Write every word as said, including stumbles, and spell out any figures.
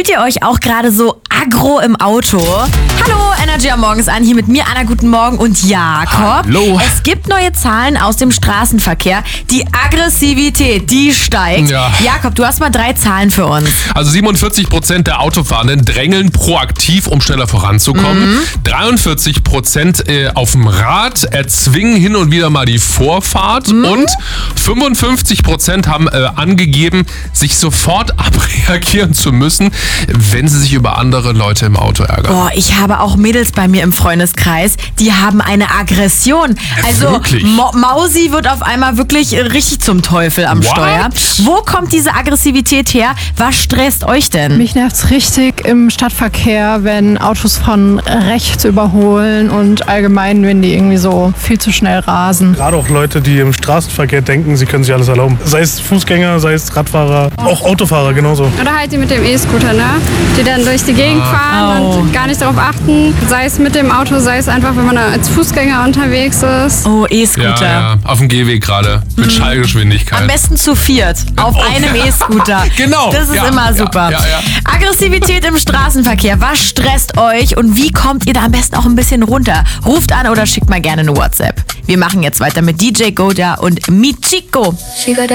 Fühlt ihr euch auch gerade so aggro im Auto? Hallo, Energy am Morgens an, hier mit mir, Anna, guten Morgen und Jakob. Hallo. Es gibt neue Zahlen aus dem Straßenverkehr. Die Aggressivität, die steigt. Ja. Jakob, du hast mal drei Zahlen für uns. Also siebenundvierzig Prozent der Autofahrenden drängeln proaktiv, um schneller voranzukommen. Mhm. dreiundvierzig Prozent äh, auf dem Rad erzwingen hin und wieder mal die Vorfahrt. Mhm. Und fünfundfünfzig Prozent haben äh, angegeben, sich sofort abreagieren zu müssen, wenn sie sich über andere Leute im Auto ärgern. Boah, ich habe auch Mädels bei mir im Freundeskreis, die haben eine Aggression. Also Mo- Mausi wird auf einmal wirklich richtig zum Teufel am What? Steuer. Wo kommt diese Aggressivität her? Was stresst euch denn? Mich nervt's richtig im Stadtverkehr, wenn Autos von rechts überholen und allgemein, wenn die irgendwie so viel zu schnell rasen. Gerade auch Leute, die im Straßenverkehr denken, sie können sich alles erlauben. Sei es Fußgänger, sei es Radfahrer, auch Autofahrer genauso. Oder halt die mit dem E-Scooter, ne? Die dann durch die Gegend fahren Oh. und gar nicht darauf achten. Sei es mit dem Auto, sei es einfach, wenn man da als Fußgänger unterwegs ist. Oh, Ja, E-Scooter. ja, auf dem Gehweg gerade, mit Am Schallgeschwindigkeit. besten zu viert auf Oh, einem ja. E-Scooter. Genau. Das ist Ja, immer ja, super. ja, ja. Aggressivität im Straßenverkehr. Was stresst euch und wie kommt ihr da am besten auch ein bisschen runter? Ruft an oder schickt mal gerne eine WhatsApp. Wir machen jetzt weiter mit D J Goda und Michiko.